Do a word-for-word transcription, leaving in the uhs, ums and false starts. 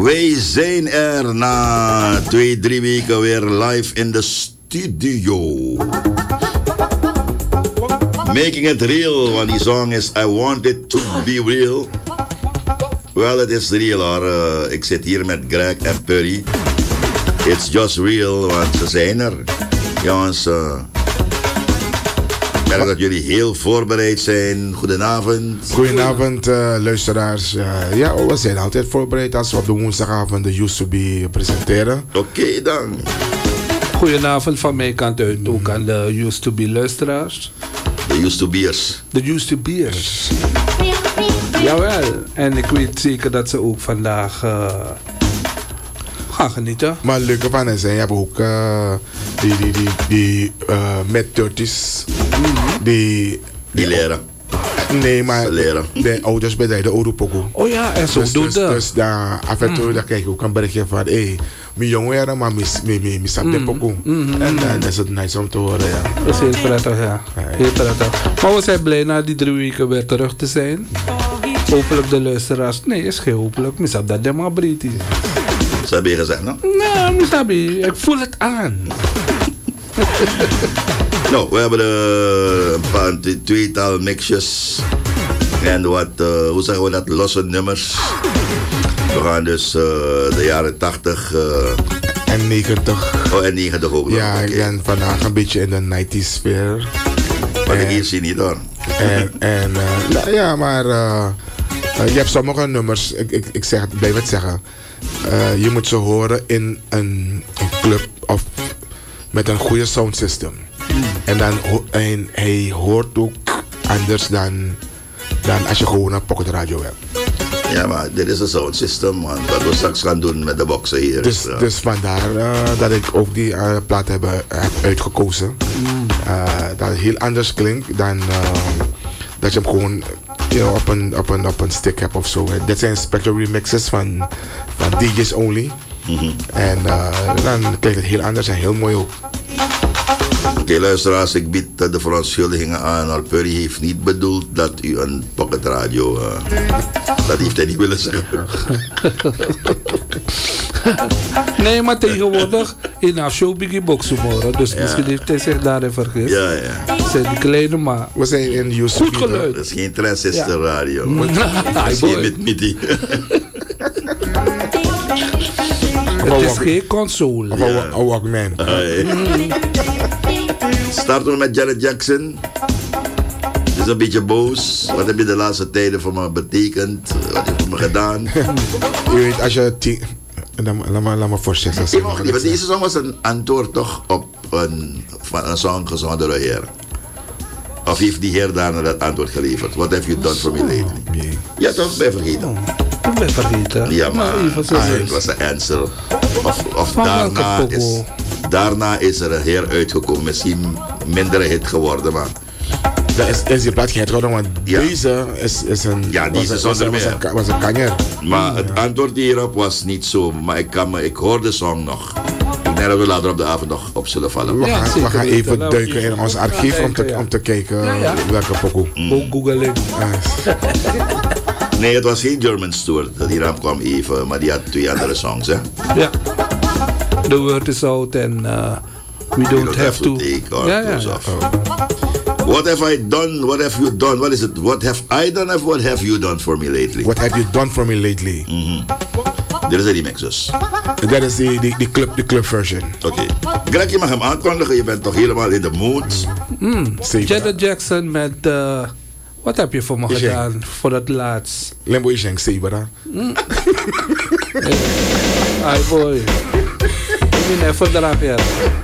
Wij zijn er na twee, drie weken weer live in de studio. Making it real, want die song is I Want It To Be Real. Wel, het is real hoor. Uh, ik zit hier met Greg en Perry. It's just real, want ze zijn er. Jongens, uh, ik merk dat jullie heel voorbereid zijn. Goedenavond. Goedenavond, uh, luisteraars. Uh, ja, we zijn altijd voorbereid als we op de woensdagavond de Used To Be presenteren. Oké okay, dan. Goedenavond van mijn kant uit ook aan de Used To Be luisteraars. De Used To Be'ers. De Used To Be'ers. Jawel, en ik weet zeker dat ze ook vandaag uh, gaan genieten. Maar het leuke van is, je hebt ook uh, die, die, die, die uh, mid-dertig's die, die... Die leren. Nee, maar leren. De ouders bij de Oudopoko. Oh ja, en zo dus, doen dus, dat. Dus daar af en toe mm. krijg je ook een berichtje van, hé, hey, mijn jongeren, maar mijn sap de poko. En dan is het nice om te horen, ja. Dat is heel prettig, ja. Heel prettig. Maar we zijn blij na die drie weken weer terug te zijn. Hopelijk de luisteraars. Nee, is geen hopelijk. Misap dat helemaal breed is. Dat heb je gezegd, no? Nee, misabi. Ik voel het aan. Nou, we hebben uh, een paar tweetal mixjes. En wat, uh, hoe zeggen we dat, losse nummers. We gaan dus uh, de jaren tachtig... Uh, en negentig. Oh, en negentig ook. Ja, okay. Ik ben vandaag een beetje in de nineties sfeer. Wat ik hier zie niet hoor. En, en uh, ja, maar uh, uh, je hebt sommige nummers, ik, ik, ik zeg, blijf het zeggen. Uh, je moet ze horen in een, een club of met een goede sound system. Mm. En dan en hij hoort ook anders dan, dan als je gewoon een pocket radio hebt. Ja, maar dit is een sound system, man. Wat we straks gaan doen met de boxen hier. Dus, uh. dus vandaar uh, dat ik ook die uh, plaat heb, heb uitgekozen. Mm. Uh, dat het heel anders klinkt dan uh, dat je hem gewoon you know, op, een, op, een, op een stick hebt of zo. Dit zijn special remixes van, van D J's only. Mm-hmm. En uh, dan klinkt het heel anders en heel mooi ook. Oké, okay, luisteraars, ik bied de verontschuldigingen aan. Maar Perry heeft niet bedoeld dat u een pocket radio... Uh, dat heeft hij niet willen zeggen. Nee, maar tegenwoordig in haar show begin boxhumor. Dus ja. Misschien heeft hij zich daarin vergist. Ja, ja. Het zijn die kleine, maar... We zijn in Used Goed geluid. Dat is geen transistor ja. radio. Dat is geen met MIDI. Het is geen console. Of een ja. Walkman. Ah, ja. Starten we met Janet Jackson. Het is een beetje boos. Wat heb je de laatste tijden voor me betekend? Wat heb je voor me gedaan? Je weet, als je... T- laat me, laat me voorstellen. Ja, deze song was een antwoord toch op een, van een song gezongen door de Heer. Of heeft die Heer daarna dat antwoord geleverd? What have you done for me lately? Nee. Ja, toch? Ben je vergeten? Ik ben vergeten. Ja, maar het was de answer. Of, of daarna, is, daarna is er een Heer uitgekomen. Misschien minder hit geworden, maar... Dat is, is die plaat geen geworden, want ja. deze is, is een... Ja, deze was, was, was, was, was een kanjer. Maar ja. Het antwoord hierop was niet zo. Maar ik, kan me, ik hoor de song nog. Ik denk dat we later op de avond nog op zullen vallen. We gaan, ja, we gaan even nou, duiken in ons archief om te, om te kijken ja, ja. welke pokoe. Mm. Ook googling. Nee, het was geen German Stewart. Die naam kwam even, maar die had twee andere songs, hè? Ja. The Word Is Out en uh, We Don't, don't Have, have To. to take ja, ja, ja. What have I done? What have you done? What is it? What have I done? Of what have you done for me lately? What have you done for me lately? Mm-hmm. Dit is de remix dus. Dat is de, de, de, club, de club version. Oké. Okay. Greg, je mag hem aankondigen. Je bent toch helemaal in de mood. Mm. Janet Jackson met... Uh, wat heb je voor me is gedaan? Jeng. Voor dat laatst. Lembo is Jeng, Sebera. Ay boy. Ik ben even draag, ja.